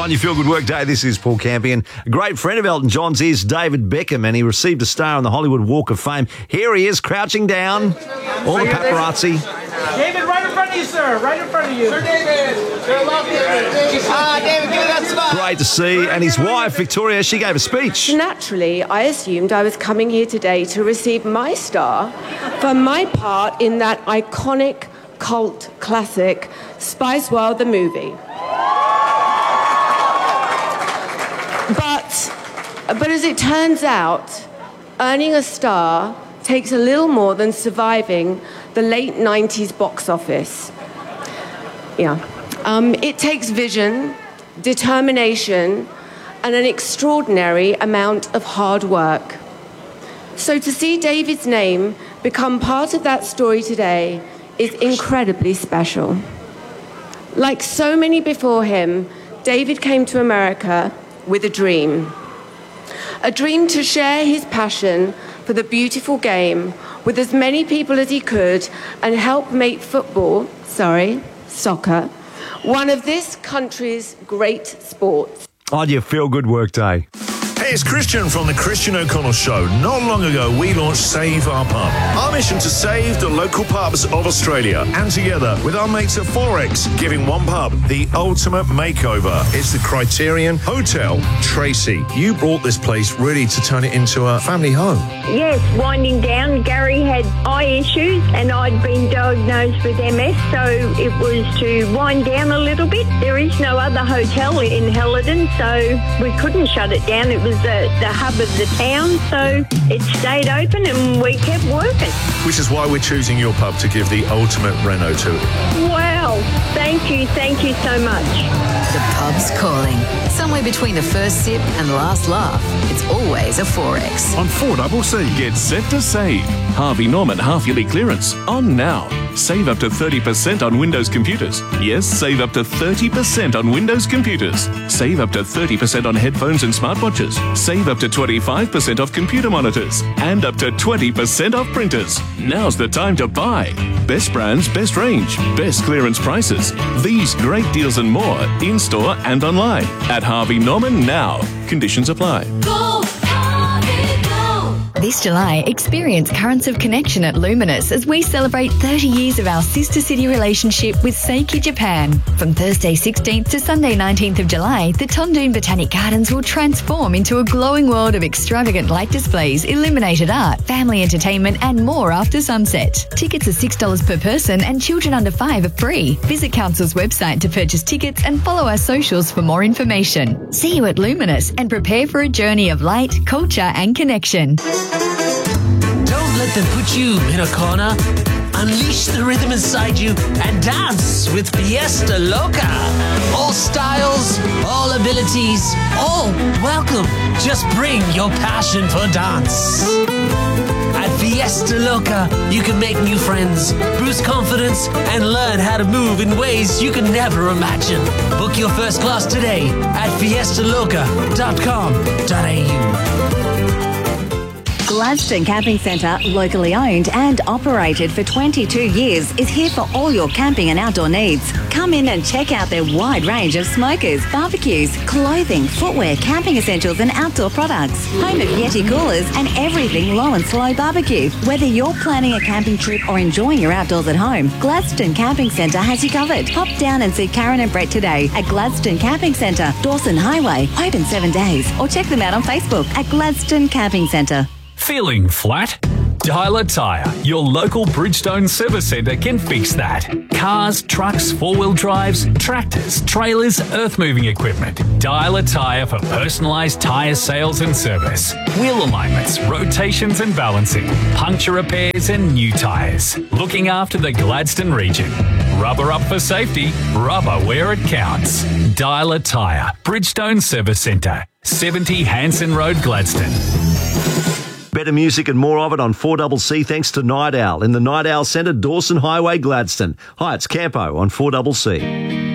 On your Feel Good Work Day, this is Paul Campion. A great friend of Elton John's is David Beckham, and he received a star on the Hollywood Walk of Fame. Here he is, crouching down. All the paparazzi. David, right in front of you, sir. Right in front of you. Sir David. David, give me that spot. Great to see. And his wife, Victoria, she gave a speech. Naturally, I assumed I was coming here today to receive my star for my part in that iconic cult classic, Spice World, the movie. But as it turns out, earning a star takes a little more than surviving the late 90s box office. Yeah. It takes vision, determination, and an extraordinary amount of hard work. So to see David's name become part of that story today is incredibly special. Like so many before him, David came to America with a dream. A dream to share his passion for the beautiful game with as many people as he could and help make soccer, one of this country's great sports. On your Feel Good Work Day. Hey, it's Christian from the Christian O'Connell Show. Not long ago, we launched Save Our Pub. Our mission to save the local pubs of Australia, and together with our mates at Forex, giving one pub the ultimate makeover. It's the Criterion Hotel Tracy. You brought this place really to turn it into a family home. Yes, winding down. Gary had eye issues and I'd been diagnosed with MS, so it was to wind down a little bit. There is no other hotel in Helidon, so we couldn't shut it down. It was the hub of the town, so it stayed open and we kept working. Which is why we're choosing your pub to give the ultimate reno to it. Wow, thank you so much. The pub's calling. Somewhere between the first sip and last laugh, it's always a Forex. On 4CC. Get set to save. Harvey Norman half-yearly clearance on now. Save up to 30% on Windows computers. Yes, save up to 30% on Windows computers. Save up to 30% on headphones and smartwatches. Save up to 25% off computer monitors. And up to 20% off printers. Now's the time to buy. Best brands, best range, best clearance prices. These great deals and more in-store and online. At Harvey Norman now. Conditions apply. Go, Harvey, go! This July, experience Currents of Connection at Luminous as we celebrate 30 years of our sister city relationship with Seiki Japan. From Thursday 16th to Sunday 19th of July, the Tondoon Botanic Gardens will transform into a glowing world of extravagant light displays, illuminated art, family entertainment and more after sunset. Tickets are $6 per person and children under 5 are free. Visit Council's website to purchase tickets and follow our socials for more information. See you at Luminous and prepare for a journey of light, culture and connection. Don't let them put you in a corner. Unleash the rhythm inside you and dance with Fiesta Loca. All styles, all abilities, all welcome. Just bring your passion for dance. At Fiesta Loca, you can make new friends, boost confidence, and learn how to move in ways you can never imagine. Book your first class today at fiestaloca.com.au. Gladstone Camping Centre, locally owned and operated for 22 years, is here for all your camping and outdoor needs. Come in and check out their wide range of smokers, barbecues, clothing, footwear, camping essentials and outdoor products. Home of Yeti coolers and everything low and slow barbecue. Whether you're planning a camping trip or enjoying your outdoors at home, Gladstone Camping Centre has you covered. Hop down and see Karen and Brett today at Gladstone Camping Centre, Dawson Highway, open 7 days. Or check them out on Facebook at Gladstone Camping Centre. Feeling flat? Dialer Tyre, your local Bridgestone service centre can fix that. Cars, trucks, four-wheel drives, tractors, trailers, earth-moving equipment. Dialer Tyre for personalised tyre sales and service. Wheel alignments, rotations and balancing, puncture repairs and new tyres. Looking after the Gladstone region. Rubber up for safety, rubber where it counts. Dialer Tyre, Bridgestone Service Centre, 70 Hanson Road, Gladstone. Better music and more of it on 4CC thanks to Night Owl in the Night Owl Centre, Dawson Highway, Gladstone. Hi, it's Campo on 4CC.